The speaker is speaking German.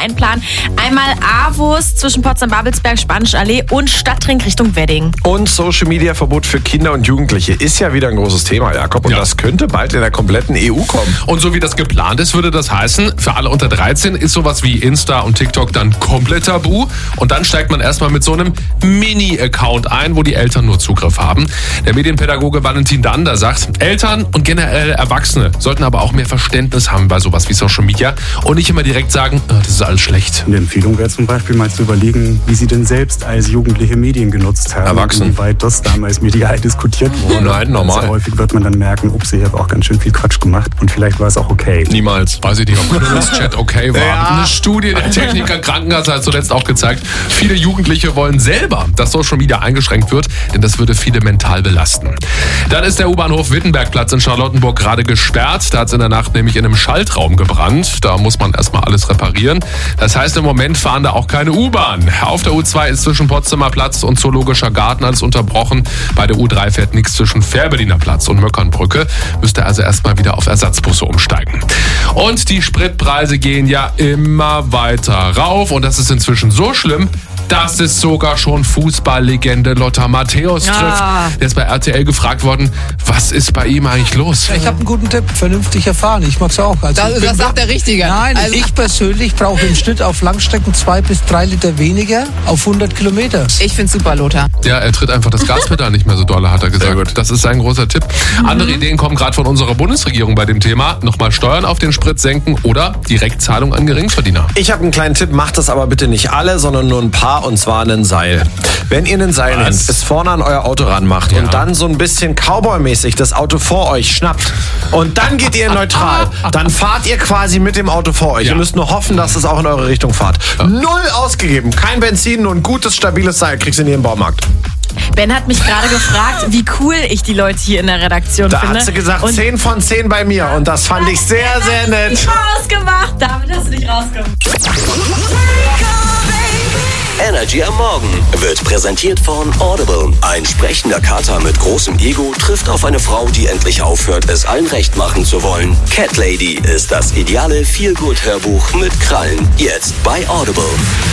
einplanen. Einmal AWOS zwischen Potsdam-Babelsberg, Spanische Allee und Stadtring Richtung Wedding. Und Social-Media-Verbot für Kinder und Jugendliche ist ja wieder ein großes Thema, Jakob. Und das könnte bald in der kompletten EU kommen. Und so wie das geplant ist, würde das heißen, für alle unter 13 ist sowas wie Insta und TikTok dann komplett tabu. Und dann steigt man erstmal mit so einem Mini-Account ein, wo die Eltern nur Zugriff haben. Der Medienpädagoge Valentin Dander sagt, Eltern und generell Erwachsene sollten aber auch mehr Verständnis haben bei sowas wie Social Media und nicht immer direkt sagen, das ist alles schlecht. Eine Empfehlung wäre zum Beispiel mal zu überlegen, wie sie denn selbst als Jugendliche Medien genutzt haben. Erwachsen. Inwieweit das damals medial diskutiert wurde. Nein, normal. Sehr häufig wird man dann merken, ups, ich habe auch ganz schön viel Quatsch gemacht und vielleicht war es auch okay. Niemals. Weiß ich nicht, ob das Chat okay war. Ja. Eine Studie der Techniker Krankenkasse hat zuletzt auch gezeigt, viele Jugendliche wollen selber, dass Social Media eingeschränkt wird, denn das würde viele mental belasten. Dann ist der U-Bahnhof Wittenbergplatz in Charlottenburg gerade gesperrt. Da hat es in der Nacht nämlich in einem Schaltraum gebrannt. Da muss man erstmal alles reparieren. Das heißt, im Moment fahren da auch keine U-Bahn. Auf der U2 ist zwischen Potsdamer Platz und Zoologischer Garten alles unterbrochen. Bei der U3 fährt nichts zwischen Fährberliner Platz und Möckernbrücke. Müsste also erstmal wieder auf Ersatzbusse umsteigen. Und die Spritpreise gehen ja immer weiter rauf. Und das ist inzwischen so schlimm, dass es sogar schon Fußballlegende Lothar Matthäus trifft. Der ist bei RTL gefragt worden, was ist bei ihm eigentlich los? Ich habe einen guten Tipp, vernünftig erfahren. Ich mag's auch. Also das sagt der Richtige. Nein, also ich persönlich brauche im Schnitt auf Langstrecken 2 bis 3 Liter weniger auf 100 Kilometer. Ich find's super, Lothar. Ja, er tritt einfach das Gaspedal nicht mehr so dolle, hat er gesagt. Sehr gut. Das ist sein großer Tipp. Andere Ideen kommen gerade von unserer Bundesregierung bei dem Thema. Nochmal Steuern auf den Sprit senken oder Direktzahlung an Geringverdiener. Ich habe einen kleinen Tipp, macht das aber bitte nicht alle, sondern nur ein paar, und zwar einen Seil. Wenn ihr einen Seil nehmt, es vorne an euer Auto ranmacht und dann so ein bisschen Cowboy-mäßig das Auto vor euch schnappt und dann geht ihr in neutral, dann fahrt ihr quasi mit dem Auto vor euch. Ihr müsst nur hoffen, dass es auch in eure Richtung fahrt. 0 ausgegeben, kein Benzin, nur ein gutes, stabiles Seil, kriegst du in jedem Baumarkt. Ben hat mich gerade gefragt, wie cool ich die Leute hier in der Redaktion Da finde. hat sie gesagt, und 10 von 10 bei mir und das fand ich sehr, sehr nett. Rausgemacht, damit hast du dich rausgemacht. Energy am Morgen wird präsentiert von Audible. Ein sprechender Kater mit großem Ego trifft auf eine Frau, die endlich aufhört, es allen recht machen zu wollen. Cat Lady ist das ideale Feel-Good-Hörbuch mit Krallen. Jetzt bei Audible.